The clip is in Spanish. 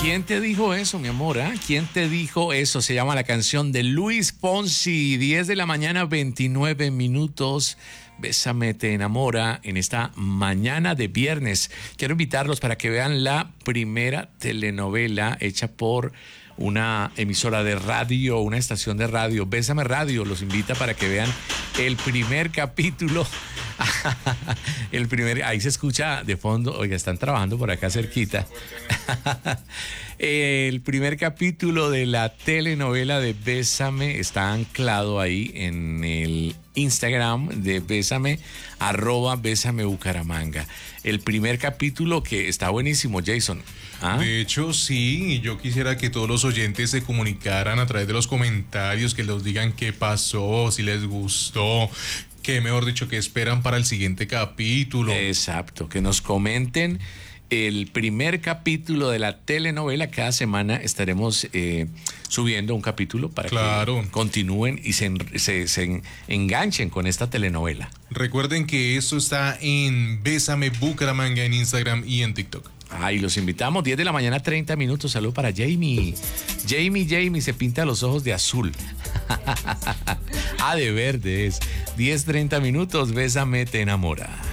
¿Quién te dijo eso, mi amor? ¿Ah? ¿Quién te dijo eso? Se llama la canción de Luis Fonsi, 10 de la mañana, 29 minutos. Bésame, te enamora en esta mañana de viernes. Quiero invitarlos para que vean la primera telenovela hecha por una emisora de radio, una estación de radio. Bésame Radio los invita para que vean el primer capítulo. Ahí se escucha de fondo, oiga, están trabajando por acá cerquita. El primer capítulo de la telenovela de Bésame está anclado ahí en el Instagram de Bésame, @Bésame Bucaramanga. El primer capítulo que está buenísimo, Jason. ¿Ah? De hecho, sí, yo quisiera que todos los oyentes se comunicaran a través de los comentarios, que nos digan qué pasó, si les gustó, que mejor dicho, que esperan para el siguiente capítulo. Exacto, que nos comenten el primer capítulo de la telenovela. Cada semana estaremos subiendo un capítulo para que continúen y se enganchen con esta telenovela. Recuerden que esto está en Bésame Bucaramanga en Instagram y en TikTok. Ay, los invitamos, 10 de la mañana, 30 minutos. Salud para Jamie. Jamie se pinta los ojos de azul. De verde es. 10:30 minutos. Bésame, te enamora.